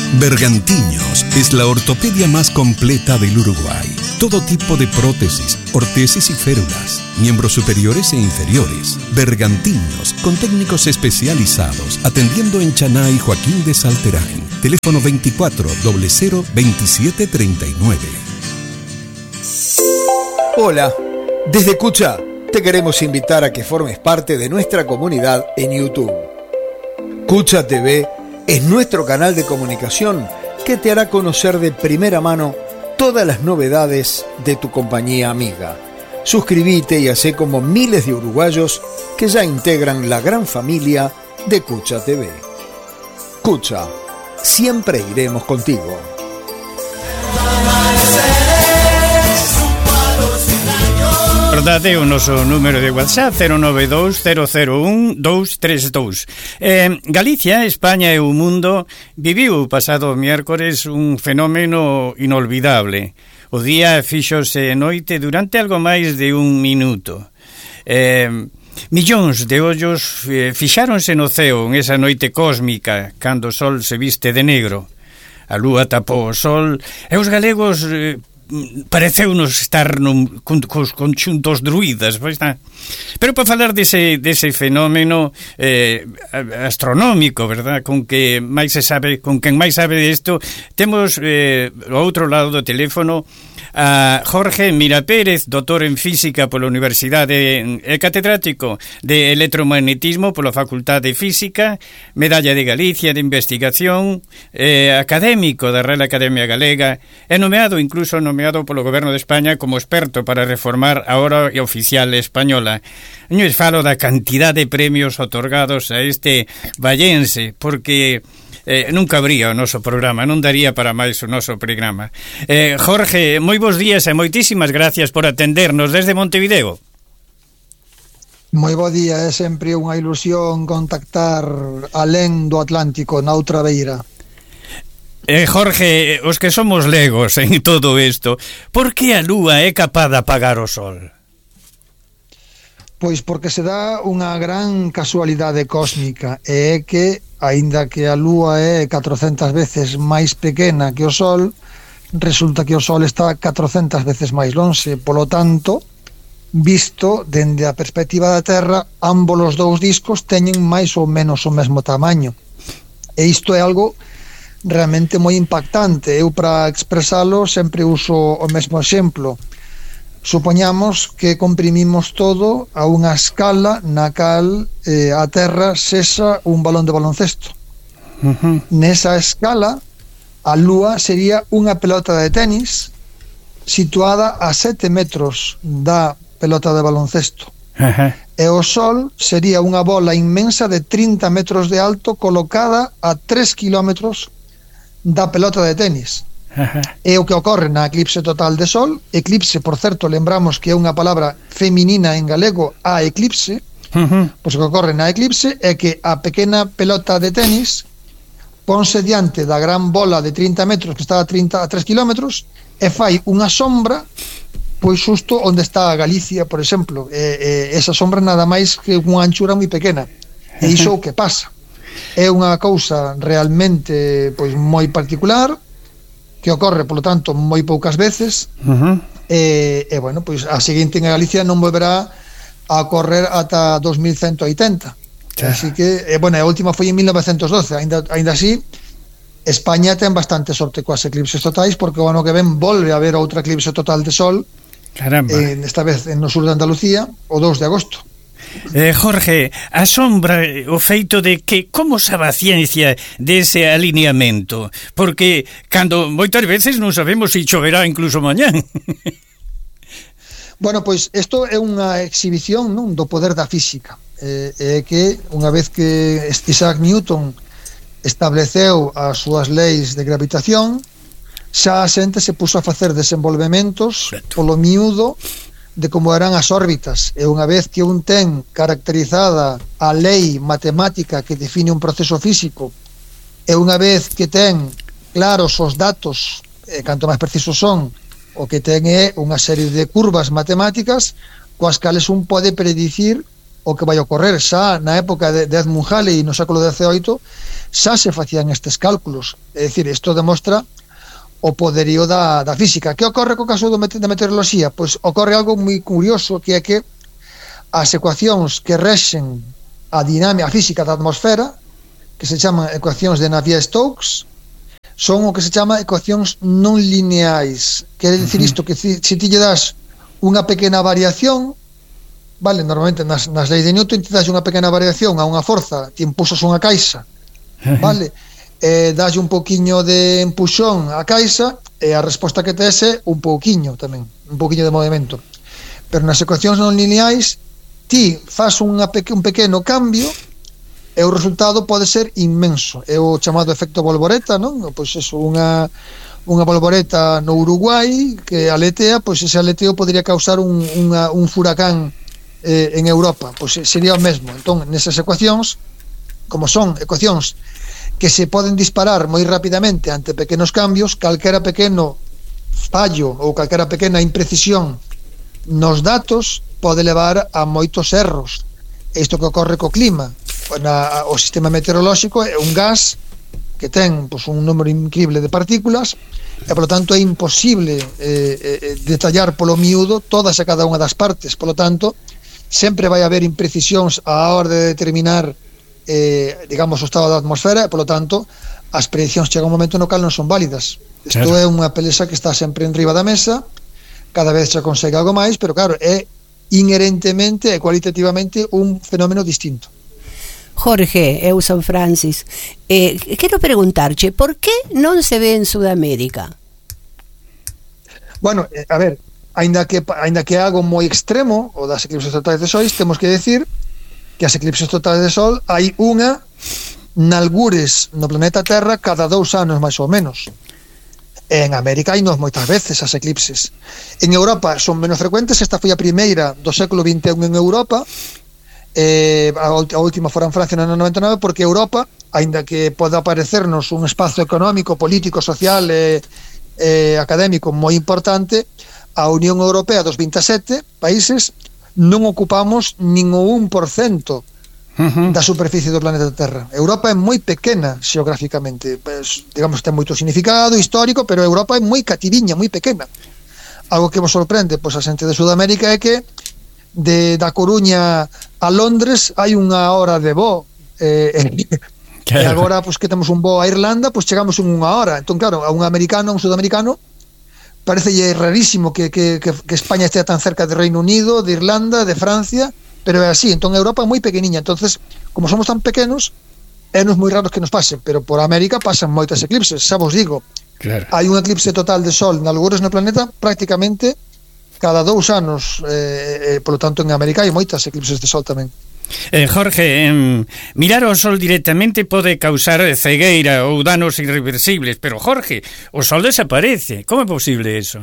Bergantiños es la ortopedia más completa del Uruguay. Todo tipo de prótesis, ortesis y férulas, miembros superiores e inferiores. Bergantiños, con técnicos especializados, atendiendo en Chaná y Joaquín de Salterain. Teléfono 24 00 27 39. Hola, desde Cucha te queremos invitar a que formes parte de nuestra comunidad en YouTube. Cucha TV es nuestro canal de comunicación que te hará conocer de primera mano todas las novedades de tu compañía amiga. Suscríbete y hacé como miles de uruguayos que ya integran la gran familia de Cucha TV. Cucha, siempre iremos contigo. Recordade o noso número de WhatsApp 092 001 232. Galicia, España e o mundo viviu pasado miércoles un fenómeno inolvidable. O día fíxose noite durante algo máis de un minuto. Millóns de ollos fixáronse no ceo en esa noite cósmica cando o sol se viste de negro. A lúa tapou o sol e os galegos pareceunos estar cos conxuntos druidas, pois está. Pero para falar dese fenómeno astronómico, verdad, con quen máis sabe isto, temos ao outro lado do teléfono a Jorge Mira Pérez, doutor en Física pola Universidade e catedrático de Electromagnetismo pola Facultade de Física, Medalla de Galicia de Investigación, académico da Real Academia Galega e nomeado polo Goberno de España como experto para reformar a hora oficial española. Non falo da cantidad de premios otorgados a este vallense, porque non cabría o noso programa, non daría para máis o noso programa. Jorge, moi bons días e moitísimas gracias por atendernos desde Montevideo. Moi bo día, é sempre unha ilusión contactar alén do Atlántico, na outra beira. Jorge, os que somos legos en todo isto, por que a lúa é capaz de apagar o sol? Pois porque se dá unha gran casualidade cósmica, e é que, aínda que a lúa é 400 veces máis pequena que o sol, resulta que o sol está 400 veces máis lonxe. Polo tanto, visto dende a perspectiva da Terra, ambos os dous discos teñen máis ou menos o mesmo tamaño. E isto é algo realmente moi impactante. Eu, para expresalo, sempre uso o mesmo exemplo. Supoñamos que comprimimos todo a unha escala na cal a Terra sexa un balón de baloncesto. Nesa escala, a Lúa sería unha pelota de tenis situada a 7 metros da pelota de baloncesto. E o Sol sería unha bola inmensa de 30 metros de alto colocada a 3 kilómetros da pelota de tenis. É o que ocorre na eclipse total de Sol. Eclipse, por certo, lembramos que é unha palabra feminina en galego, a eclipse. Pois o que ocorre na eclipse é que a pequena pelota de tenis ponse diante da gran bola de 30 metros que está a 3 kilómetros e fai unha sombra pois xusto onde está a Galicia, por exemplo. Esa sombra nada máis que unha anchura moi pequena. E iso o que pasa. É unha cousa realmente pois moi particular, que ocorre, polo tanto, moi poucas veces. E bueno, pois a seguinte en Galicia non volverá a ocorrer ata 2180. Así que, bueno, a última foi en 1912. Ainda así, España ten bastante sorte coas eclipses totais, porque o ano que ven volve a haber outra eclipse total de Sol. Caramba. Esta vez no sur de Andalucía, o 2 de agosto. Jorge, asombra o feito de que como sabe a ciencia dese alineamento, porque cando moitas veces non sabemos se choverá incluso mañán. Bueno, pois isto é unha exhibición, non, do poder da física. É que unha vez que Isaac Newton estableceu as súas leis de gravitación, xa a xente se puso a facer desenvolvementos polo miúdo de como eran as órbitas. E unha vez que un ten caracterizada a lei matemática que define un proceso físico, e unha vez que ten claros os datos, canto máis precisos son, o que ten é unha serie de curvas matemáticas coas cales un pode predicir o que vai ocorrer. Xa na época de Edmund Halley no século XVIII xa se facían estes cálculos. É dicir, isto demostra o poderío da física. Que ocorre co caso da meteoroloxía? Pois ocorre algo moi curioso, que é que as ecuacións que rexen a dinámica, a física da atmosfera, que se chaman ecuacións de Navier-Stokes, son o que se chama ecuacións non lineais. Quere dicir isto, que se ti lle das unha pequena variación, vale, normalmente nas leis de Newton ti das unha pequena variación a unha forza, ti impulsas unha caixa, vale, das un poquinho de empuxón á caixa e a resposta que tes é un pouquiño tamén, un pouquiño de movimento. Pero nas ecuacións non lineais ti faz un pequeno cambio e o resultado pode ser inmenso. É o chamado efecto bolboreta, non? Pois é unha bolboreta no Uruguai que aletea, pois ese aleteo podría causar un furacán en Europa, pois sería o mesmo. Entón, nesas ecuacións, como son ecuacións que se poden disparar moi rapidamente ante pequenos cambios, calquera pequeno fallo ou calquera pequena imprecisión nos datos pode levar a moitos erros. Isto que ocorre co clima, o sistema meteorolóxico é un gas que ten un número increíble de partículas e, polo tanto, é imposible detallar polo miúdo todas e cada unha das partes. Polo tanto, sempre vai haber imprecisións á hora de determinar digamos, o estado da atmosfera, e, polo tanto, as prediccións chega un momento no cal non son válidas. Isto é unha pelesa que está sempre en riba da mesa, cada vez se consegue algo máis, pero claro, é inherentemente e cualitativamente un fenómeno distinto. Jorge, eu son Francis. Quero preguntarche, por que non se ve en Sudamérica? Bueno, a ver, aínda que é algo moi extremo, o das eclipses totales de sol, temos que decir que as eclipses totales de sol hai unha nalgures no planeta Terra cada 2 anos máis ou menos. En América hai moitas veces as eclipses. En Europa son menos frecuentes. Esta foi a primeira do século XXI en Europa, a última fora en Francia no ano 99, porque Europa, aínda que pode aparecernos un espazo económico, político, social académico moi importante, a Unión Europea dos 27 países non ocupamos nin o 1% da superficie do planeta Terra. Europa é moi pequena xeográficamente, digamos, ten moito significado histórico, pero Europa é moi cativiña, moi pequena. Algo que vos sorprende, pois a xente de Sudamérica é que da Coruña a Londres hai unha hora de voo, e agora pois que temos un voo a Irlanda, pois chegamos en unha hora. Entón, claro, a un americano, a un sudamericano, parecelle rarísimo que España estea tan cerca de Reino Unido, de Irlanda, de Francia, pero é así. Entón Europa é moi pequeniña, entonces como somos tan pequenos, é-nos moi raros que nos pasen, pero por América pasan moitas eclipses, xa vos digo. Claro. Hai un eclipse total de sol nalgures no planeta prácticamente cada 2 anos, polo tanto en América hai moitas eclipses de sol tamén. Jorge, mirar o sol directamente pode causar cegueira ou danos irreversibles, pero Jorge, o sol desaparece. Como é posible eso?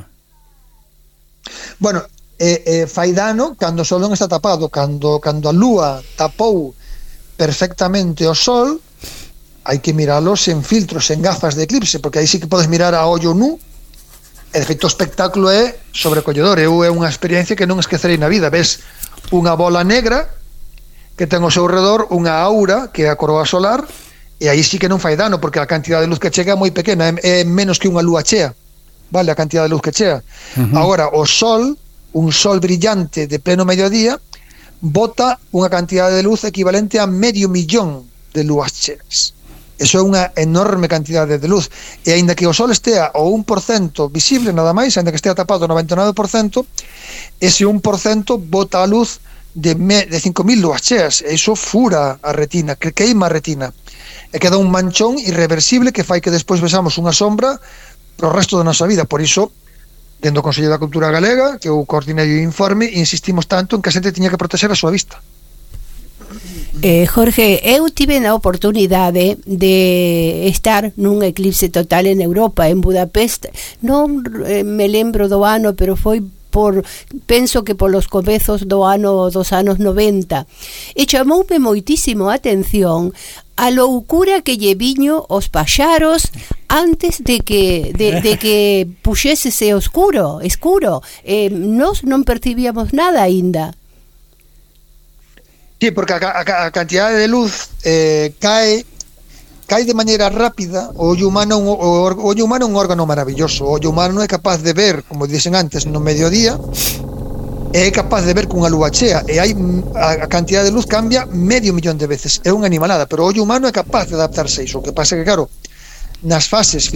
Bueno, fai dano cando o sol non está tapado. Cando a lúa tapou perfectamente o sol, hai que miralos en filtros, en gafas de eclipse, porque aí sí que podes mirar a ollo nu, e de feito o espectáculo é sobrecolledor. É unha experiencia que non esquecerei na vida. Ves unha bola negra que ten ao seu redor unha aura que é a coroa solar, e aí sí que non fai dano, porque a cantidad de luz que chega é moi pequena, é menos que unha lúa chea, vale, a cantidad de luz que chega. Agora, o sol, un sol brillante de pleno mediodía, bota unha cantidad de luz equivalente a 500.000 de lúas cheas. Eso é unha enorme cantidade de luz, e aínda que o sol estea ao 1% visible nada máis, aínda que estea tapado o 99%, ese 1% bota a luz de 5.000 lúas cheas, e iso fura a retina, que queima a retina, e queda un manchón irreversible que fai que despois vexamos unha sombra pro resto da nosa vida. Por iso, dentro do Consello da Cultura Galega, que eu coordinei o informe, insistimos tanto en que a xente tiña que proteger a súa vista. Jorge, eu tive a oportunidade de estar nun eclipse total en Europa, en Budapest. Non me lembro do ano, pero foi penso que polos comezos dos anos 90, e chamoume moitísimo a atención a loucura que lle viño os paxaros antes de que puxésese escuro. Nós non percibíamos nada aínda. Sí, porque a cantidade de luz cae cae de maneira rápida. O ollo humano é un órgano maravilloso. O ollo humano é capaz de ver, como dixen antes, no mediodía, é capaz de ver cunha lúa chea, e hai a cantidad de luz cambia 500.000 de veces. É unha animalada, pero o ollo humano é capaz de adaptarse a iso. O que pasa é que, claro, nas fases